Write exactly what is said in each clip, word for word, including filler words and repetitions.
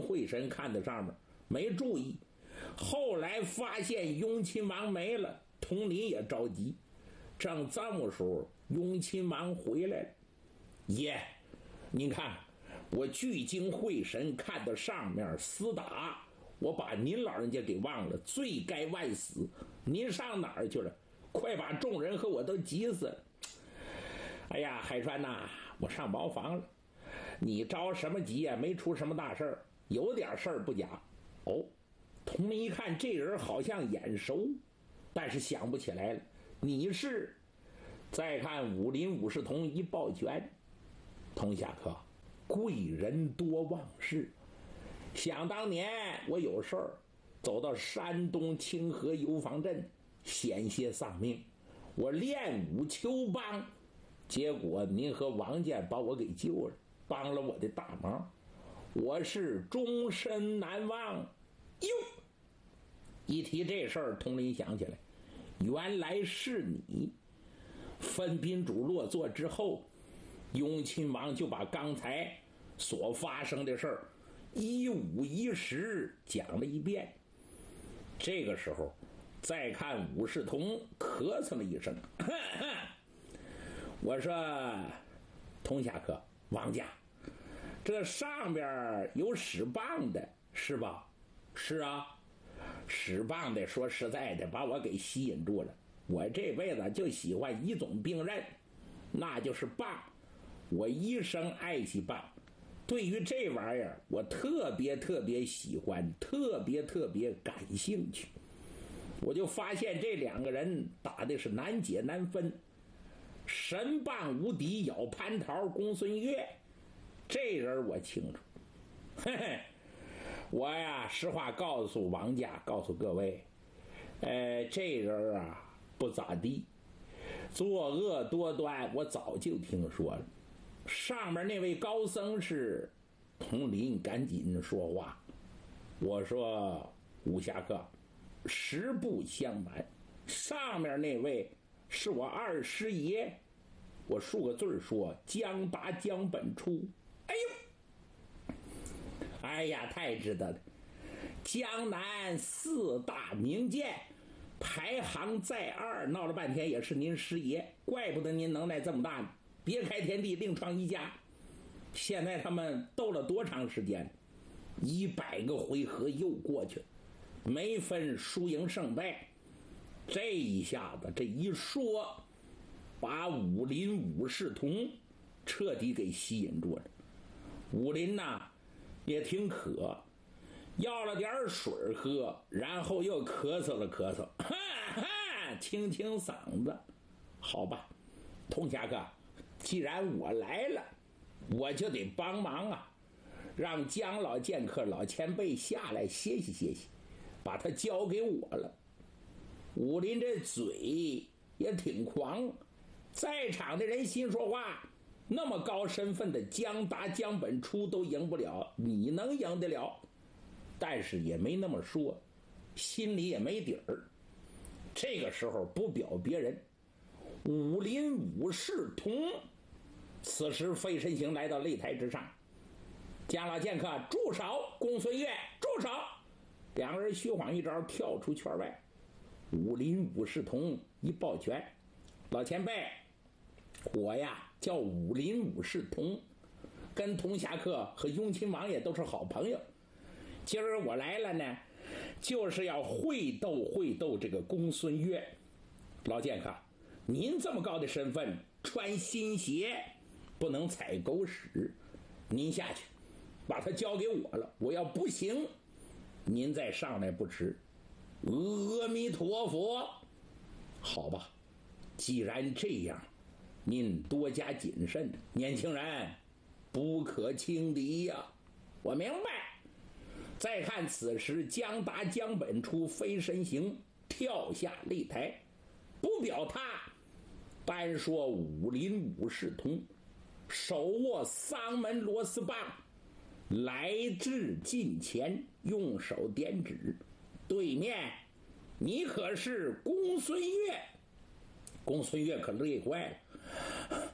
会审看在上面，没注意。后来发现雍亲王没了，佟林也着急。正这么时候，雍亲王回来了。爷，您看，我聚精会神看到上面厮打，我把您老人家给忘了，罪该万死。您上哪儿去了？快把众人和我都急死了。哎呀，海川呐、啊，我上茅房了。你着什么急啊？没出什么大事儿，有点事儿不假。哦，佟林一看这人好像眼熟，但是想不起来了。你是？再看武林武士同一抱拳，佟侠客，贵人多忘事。想当年我有事儿，走到山东清河游坊镇，险些丧命。我练武求帮，结果您和王健把我给救了，帮了我的大忙，我是终身难忘。哟，一提这事儿，佟林想起来，原来是你。分宾主落座之后，雍亲王就把刚才所发生的事儿一五一十讲了一遍。这个时候再看武士同咳嗽了一声，呵呵，我说佟侠客，王家，这上边有使棒的是吧？是啊，使棒的说实在的把我给吸引住了。我这辈子就喜欢一种兵刃，那就是棒。我一生爱惜棒，对于这玩意儿我特别特别喜欢，特别特别感兴趣。我就发现这两个人打的是难解难分。神棒无敌咬蟠桃公孙越，这人我清楚。嘿嘿，我呀实话告诉王家，告诉各位，呃，这人啊不咋地，作恶多端，我早就听说了。上面那位高僧是佟林赶紧说话，我说武侠客，实不相瞒，上面那位是我二师爷，我数个字说，江达江本初。哎呦，哎呀，太值得了！江南四大名剑排行在二，闹了半天也是您师爷，怪不得您能耐这么大呢，别开天地另创一家。现在他们斗了多长时间？一百个回合又过去，没分输赢胜败。这一下子这一说，把武林武士同彻底给吸引住了。武林呐也挺渴，要了点水喝，然后又咳嗽了咳嗽，哈哈，清清嗓子。好吧，佟侠客，既然我来了，我就得帮忙啊，让江老剑客老前辈下来歇息歇息，把他交给我了。武林这嘴也挺狂，在场的人心说话，那么高身份的江达江本初都赢不了，你能赢得了？但是也没那么说，心里也没底儿。这个时候不表别人，武林武士同此时飞身行来到擂台之上，江老剑客住手，公孙越住手，两个人虚晃一招跳出圈外。武林武士同一抱拳，老前辈，我呀叫武林武士同，跟佟侠客和雍亲王爷都是好朋友，今儿我来了呢，就是要会斗会斗这个公孙越。老剑客，您这么高的身份，穿新鞋不能踩狗屎，您下去把他交给我了，我要不行您再上来不迟。阿弥陀佛。好吧，既然这样，您多加谨慎，年轻人不可轻敌呀、啊。我明白。再看此时江达江本初飞身行跳下擂台，不表他，单说武林武士同手握丧门螺丝棒来至近前，用手点指，对面你可是公孙越？公孙越可累坏了，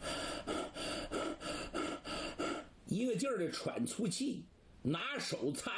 一个劲儿的喘粗气，拿手擦